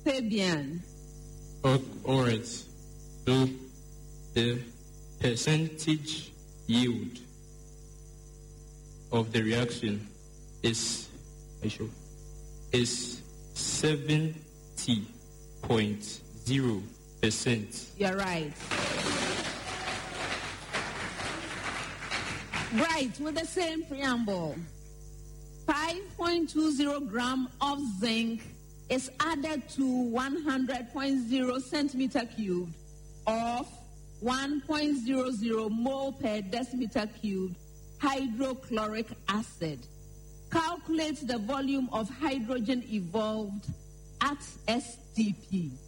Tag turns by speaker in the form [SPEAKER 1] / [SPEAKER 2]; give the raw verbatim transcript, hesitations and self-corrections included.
[SPEAKER 1] Fabian.
[SPEAKER 2] All right. So the percentage yield of the reaction is is seventy point zero percent.
[SPEAKER 1] You're right. Right, with the same preamble. five point two zero gram of zinc is added to one hundred point zero centimeter cubed of one point zero zero mole per decimeter cubed hydrochloric acid. Calculate the volume of hydrogen evolved at S T P.